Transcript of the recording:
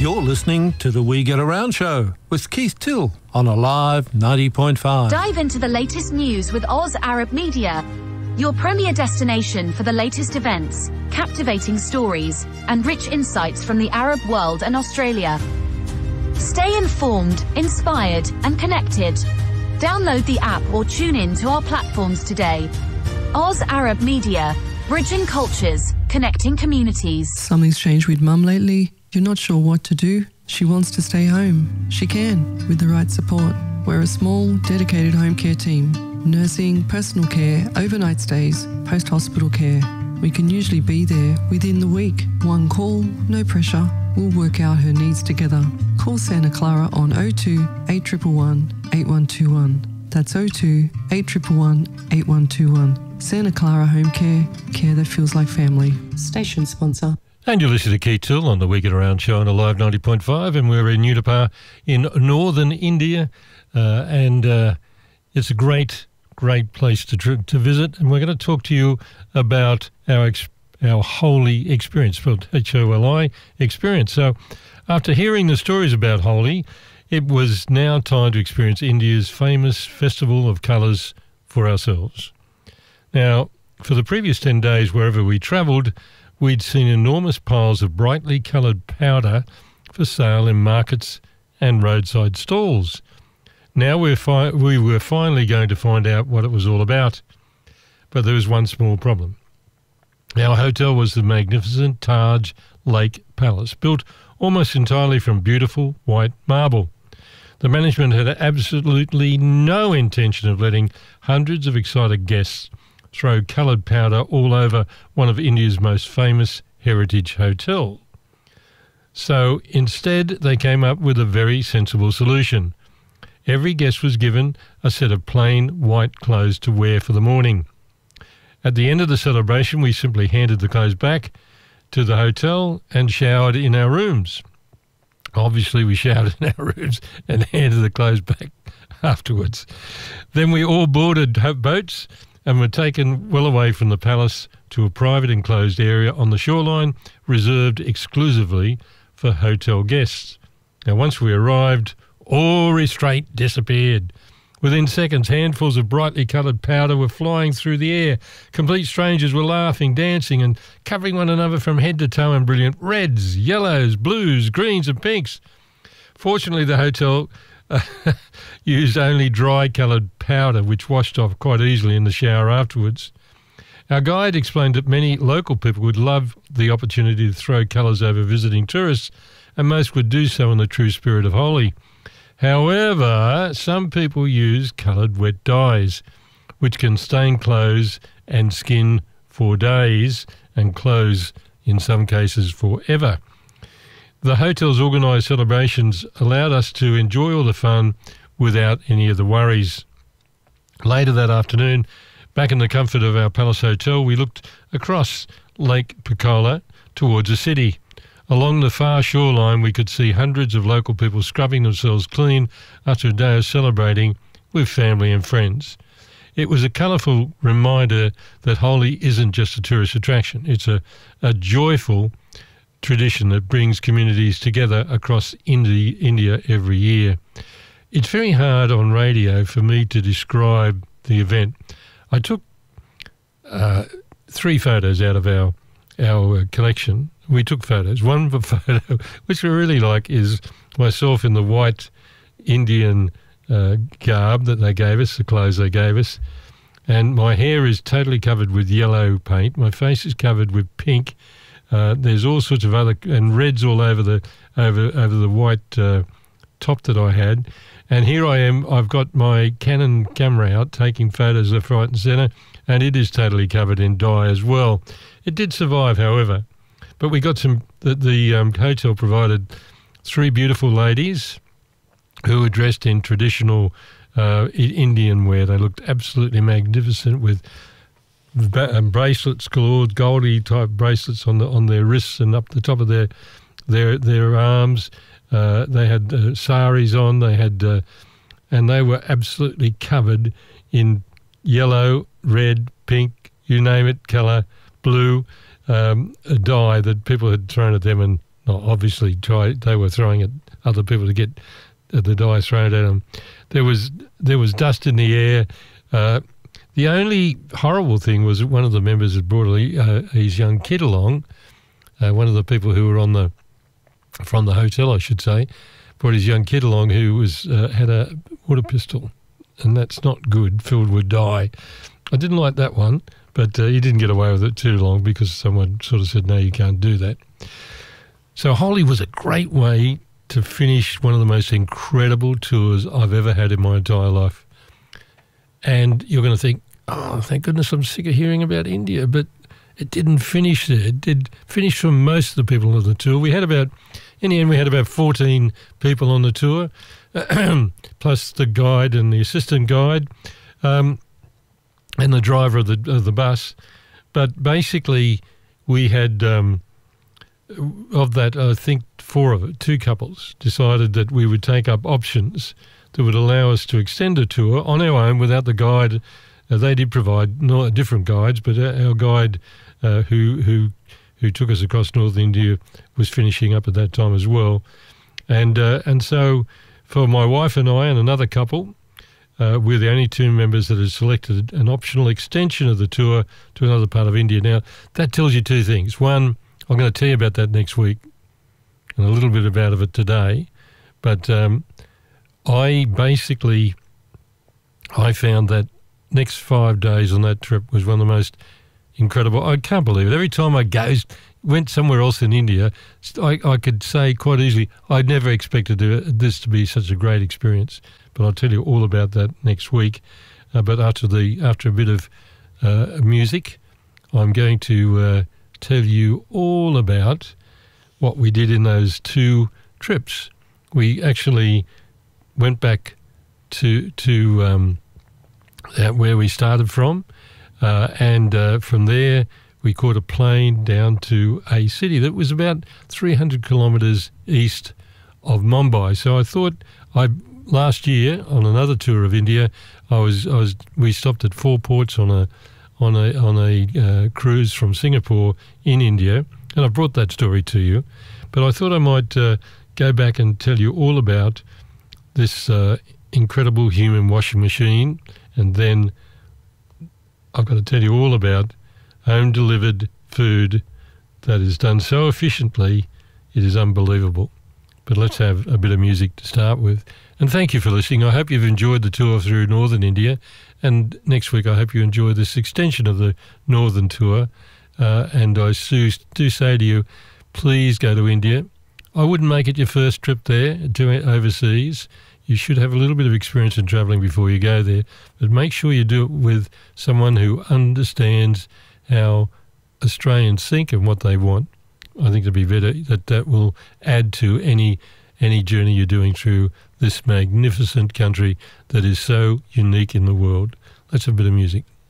You're listening to the We Get Around show with Keith Till on Alive 90.5. Dive into the latest news with Oz Arab Media, your premier destination for the latest events, captivating stories, and rich insights from the Arab world and Australia. Stay informed, inspired, and connected. Download the app or tune in to our platforms today. Oz Arab Media, bridging cultures, connecting communities. Something's changed with Mum lately. You're not sure what to do? She wants to stay home. She can, with the right support. We're a small, dedicated home care team. Nursing, personal care, overnight stays, post-hospital care. We can usually be there within the week. One call, no pressure. We'll work out her needs together. Call Santa Clara on 02 8111 8121. That's 02 8111 8121. Santa Clara Home Care, care that feels like family. Station sponsor. And you're listening to Keith Till on the We Get Around show on Alive 90.5, and we're in Udaipur in northern India, and it's a great place to visit, and we're going to talk to you about our Holi experience, spelled Holi experience. So after hearing the stories about Holi, it was now time to experience India's famous Festival of Colours for ourselves. Now, for the previous 10 days, wherever we travelled, we'd seen enormous piles of brightly coloured powder for sale in markets and roadside stalls. Now we were finally going to find out what it was all about. But there was one small problem. Our hotel was the magnificent Taj Lake Palace, built almost entirely from beautiful white marble. The management had absolutely no intention of letting hundreds of excited guests throw coloured powder all over one of India's most famous heritage hotels. So instead, they came up with a very sensible solution. Every guest was given a set of plain white clothes to wear for the morning. At the end of the celebration, we simply handed the clothes back to the hotel and showered in our rooms. Obviously, we showered in our rooms and handed the clothes back afterwards. Then we all boarded boats and were taken well away from the palace to a private enclosed area on the shoreline reserved exclusively for hotel guests. Now, once we arrived, all restraint disappeared. Within seconds, handfuls of brightly coloured powder were flying through the air. Complete strangers were laughing, dancing and covering one another from head to toe in brilliant reds, yellows, blues, greens and pinks. Fortunately, the hotel used only dry coloured powder, which washed off quite easily in the shower afterwards. Our guide explained that many local people would love the opportunity to throw colours over visiting tourists, and most would do so in the true spirit of Holi. However, some people use coloured wet dyes, which can stain clothes and skin for days, and clothes in some cases forever. The hotel's organised celebrations allowed us to enjoy all the fun without any of the worries. Later that afternoon, back in the comfort of our Palace Hotel, we looked across Lake Pichola towards the city. Along the far shoreline, we could see hundreds of local people scrubbing themselves clean after a day of celebrating with family and friends. It was a colourful reminder that Holi isn't just a tourist attraction. It's a joyful tradition that brings communities together across India every year. It's very hard on radio for me to describe the event. I took 3 photos out of our collection. We took photos. One photo, which I really like, is myself in the white Indian garb that they gave us, the clothes they gave us. And my hair is totally covered with yellow paint. My face is covered with pink. There's all sorts of other, and reds all over the white top that I had. And here I am, I've got my Canon camera out taking photos left, right and centre, and it is totally covered in dye as well. It did survive, however. But we got the hotel provided 3 beautiful ladies who were dressed in traditional Indian wear. They looked absolutely magnificent with bracelets galore, goldy type bracelets on their wrists and up the top of their arms. They had saris on. They had, and they were absolutely covered in yellow, red, pink, you name it, colour, blue, a dye that people had thrown at them and obviously they were throwing at other people to get the die thrown at them. There was dust in the air. The only horrible thing was one of the members had brought his young kid along. One of the people who were from the hotel, I should say, brought his young kid along who had a water pistol, and that's not good, filled with dye. I didn't like that one, but he didn't get away with it too long because someone sort of said, no, you can't do that. So Holi was a great way to finish one of the most incredible tours I've ever had in my entire life. And you're going to think, oh, thank goodness I'm sick of hearing about India, but it didn't finish there. It did finish for most of the people on the tour. In the end, we had about 14 people on the tour, plus the guide and the assistant guide, and the driver of the bus. But basically, we had, of that, I think two couples decided that we would take up options that would allow us to extend a tour on our own without the guide. They did provide different guides, but our guide who took us across northern India was finishing up at that time as well. And so for my wife and I and another couple, we're the only two members that have selected an optional extension of the tour to another part of India. Now, that tells you two things. One, I'm going to tell you about that next week and a little bit about it today. But I found that next 5 days on that trip was one of the most incredible. I can't believe it. Every time I went somewhere else in India, I could say quite easily, I'd never expected this to be such a great experience. But I'll tell you all about that next week. But after a bit of music, I'm going to tell you all about what we did in those two trips. We actually went back to where we started from, and from there we caught a plane down to a city that was about 300 kilometres east of Mumbai. So I thought last year on another tour of India, we stopped at 4 ports on a cruise from Singapore in India, and I brought that story to you. But I thought I might go back and tell you all about this incredible human washing machine, and then I've got to tell you all about home-delivered food that is done so efficiently, it is unbelievable. But let's have a bit of music to start with. And thank you for listening. I hope you've enjoyed the tour through northern India. And next week, I hope you enjoy this extension of the northern tour. And I do say to you, please go to India. I wouldn't make it your first trip there overseas. You should have a little bit of experience in travelling before you go there. But make sure you do it with someone who understands how Australians think and what they want. I think it'd be better that will add to any journey you're doing through this magnificent country that is so unique in the world. Let's have a bit of music.